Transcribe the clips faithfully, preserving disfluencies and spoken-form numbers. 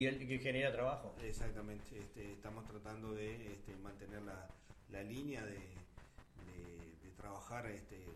Y el que genera trabajo. Exactamente, este, estamos tratando de este, mantener la, la línea de, de, de trabajar este, eh,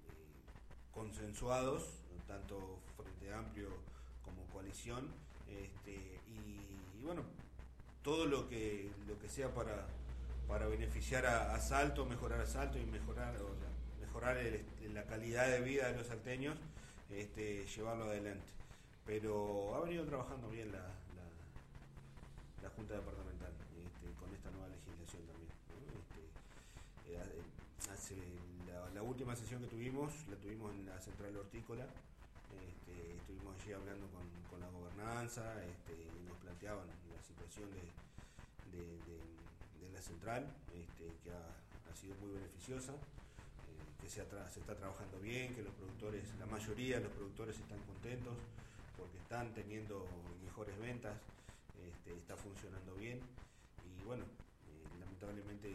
consensuados, tanto Frente Amplio como coalición, este, y, y bueno, todo lo que lo que sea para, para beneficiar a, a Salto, mejorar a Salto y mejorar, o sea, mejorar el, la calidad de vida de los salteños, este, llevarlo adelante. Pero ha venido trabajando bien la, la, la Junta Departamental este, con esta nueva legislación también, ¿no? Este, eh, hace la, la última sesión que tuvimos, la tuvimos en la Central Hortícola. Este, estuvimos allí hablando con, con la gobernanza, este, y nos planteaban la situación de, de, de, de la central, este, que ha, ha sido muy beneficiosa, eh, que se, atra- se está trabajando bien, que los productores, la mayoría de los productores están contentos porque están teniendo mejores ventas, este, está funcionando bien y bueno, eh, lamentablemente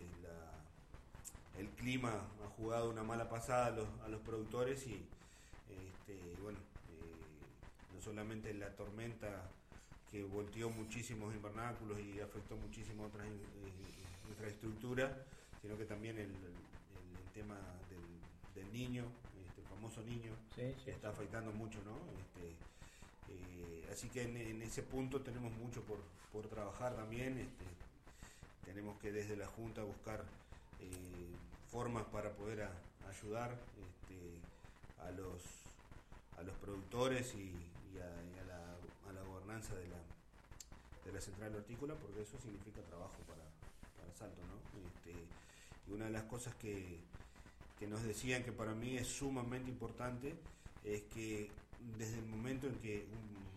la, el clima ha jugado una mala pasada a los, a los productores y este, bueno, eh, no solamente la tormenta que volteó muchísimos invernáculos y afectó muchísimo otras eh, infraestructuras, sino que también el, el, el tema del, del niño, este, el famoso niño, Sí, sí, que está sí. afectando mucho, ¿no? Este, eh, así que en, en ese punto tenemos mucho por, por trabajar también. Este, tenemos que desde la Junta buscar eh, formas para poder a, ayudar este, a los a los productores y, y, a, y a, la, a la gobernanza de la, de la central hortícola, porque eso significa trabajo para, para Salto, ¿no? Este, y una de las cosas que, que nos decían que para mí es sumamente importante es que desde el momento en que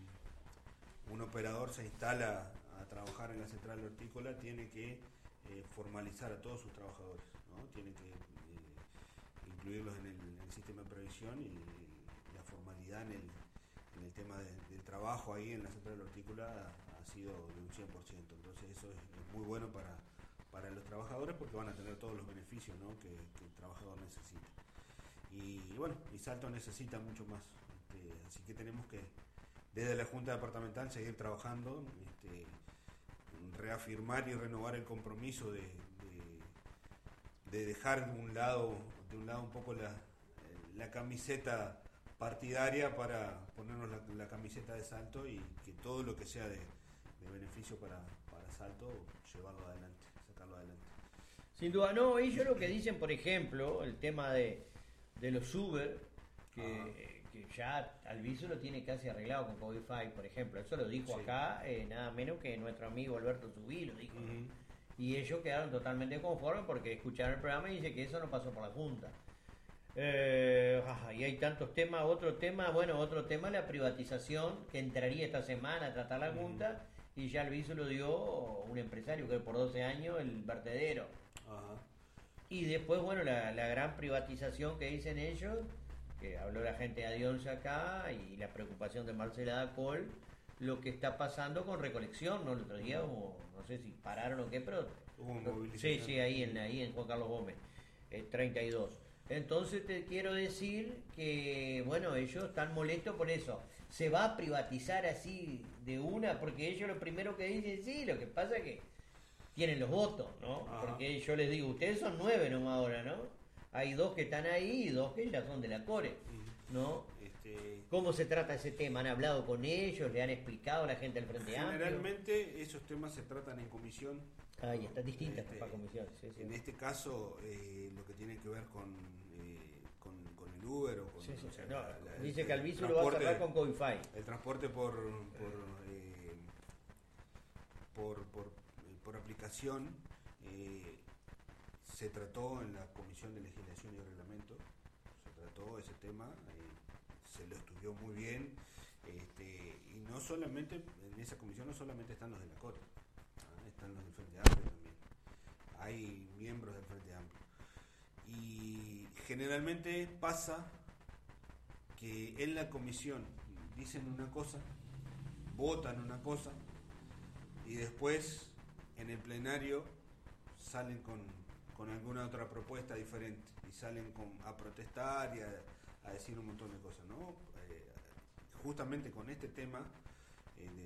un, un operador se instala a trabajar en la central hortícola tiene que eh, formalizar a todos sus trabajadores, ¿no? Tiene que eh, incluirlos en el, en el sistema de previsión y la formalidad en el, en el tema de, del trabajo ahí en la central hortícola ha, ha sido de un cien por ciento. Entonces eso es, es muy bueno para, para los trabajadores porque van a tener todos los beneficios, ¿no? que, que el trabajador necesita. Y bueno, y Salto necesita mucho más. Este, así que tenemos que, desde la Junta Departamental, seguir trabajando, este, reafirmar y renovar el compromiso de, de, de dejar de un lado, de un lado un poco la, la camiseta partidaria para ponernos la, la camiseta de Salto y que todo lo que sea de, de beneficio para, para Salto, llevarlo adelante, sacarlo adelante. Sin duda, no, ellos lo que dicen, por ejemplo, el tema de, de los Uber, que, que ya Alviso lo tiene casi arreglado con Codify, por ejemplo, eso lo dijo Sí. acá, eh, nada menos que nuestro amigo Alberto Subí, lo dijo. Uh-huh. Y ellos quedaron totalmente conformes porque escucharon el programa y dice que eso no pasó por la Junta. Eh, ah, y hay tantos temas, otro tema, bueno, otro tema, la privatización que entraría esta semana a tratar la Junta, uh-huh. Y ya Alviso lo dio un empresario que por doce años, el vertedero. Uh-huh. Y después, bueno, la, la gran privatización que dicen ellos, que habló la gente de Adionce acá, y la preocupación de Marcela Dacol, lo que está pasando con Recolección, ¿no? El otro día, hubo, no sé si pararon o qué, pero... Hubo movilización. Sí, sí, ahí en, ahí en Juan Carlos Gómez, eh, treinta y dos. Entonces te quiero decir que, bueno, ellos están molestos por eso. Se va a privatizar así de una, porque ellos lo primero que dicen, sí, lo que pasa es que tienen los votos, ¿no? Ajá. Porque yo les digo, ustedes son nueve nomás ahora, ¿no? Hay dos que están ahí y dos que ya son de la Core, ¿no? Este... ¿Cómo se trata ese tema? ¿Han hablado con ellos? ¿Le han explicado a la gente del Frente Amplio? Generalmente esos temas se tratan en comisión. Ah, y están distintas este, para comisión. Sí, sí. En este caso, eh, lo que tiene que ver con, eh, con, con el Uber o con... Sí, sí, o sea, no, la, la, dice que Alviso lo va a cerrar con Codify. El transporte por... por eh, por, por, eh, por aplicación eh, se trató en la Comisión de Legislación y Reglamento, se trató ese tema, eh, se lo estudió muy bien, este, y no solamente, en esa comisión no solamente están los de la Core, ¿ah? Están los del Frente Amplio también, hay miembros del Frente Amplio, y generalmente pasa que en la comisión dicen una cosa, votan una cosa, y después en el plenario salen con, con alguna otra propuesta diferente y salen con, a protestar y a, a decir un montón de cosas, ¿no? Eh, justamente con este tema